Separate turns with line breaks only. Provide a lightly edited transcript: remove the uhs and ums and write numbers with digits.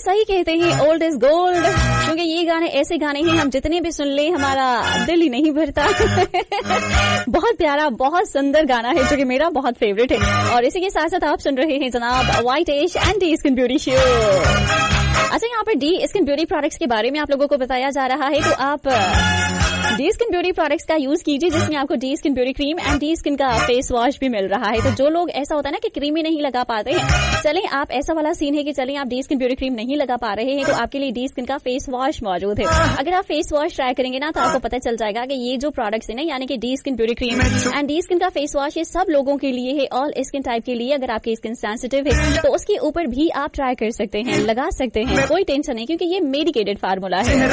सही कहते हैं ओल्ड इज गोल्ड, क्योंकि ये गाने ऐसे गाने हैं हम जितने भी सुन ले हमारा दिल ही नहीं भरता। बहुत प्यारा, बहुत सुंदर गाना है जो कि मेरा बहुत फेवरेट है। और इसी के साथ साथ आप सुन रहे हैं जनाब white ash and D skin beauty show. अच्छा, यहाँ पर डी स्किन ब्यूटी प्रोडक्ट्स के बारे में आप लोगों को बताया जा रहा है, तो आप डी स्किन ब्यूटी प्रोडक्ट्स का यूज कीजिए जिसमें आपको D skin beauty cream and D skin का फेस वॉश भी मिल रहा है। तो जो लोग ऐसा होता है ना कि क्रीम ही नहीं लगा पाते हैं, चलें आप ऐसा वाला सीन है कि चलें आप डी स्किन ब्यूटी क्रीम नहीं लगा पा रहे हैं तो आपके लिए डी स्किन का फेस वॉश मौजूद है। अगर आप फेस वॉश ट्राई करेंगे ना तो आपको पता चल जाएगा कि ये जो प्रोडक्ट्स है ना, यानी कि D skin beauty cream and D skin का फेस वॉश, ये सब लोगों के लिए है, ऑल स्किन टाइप के लिए। अगर आपकी स्किन सेंसिटिव है तो उसके ऊपर भी आप ट्राई कर सकते हैं, लगा सकते हैं, कोई टेंशन नहीं, क्योंकि ये मेडिकेटेड फार्मूला है।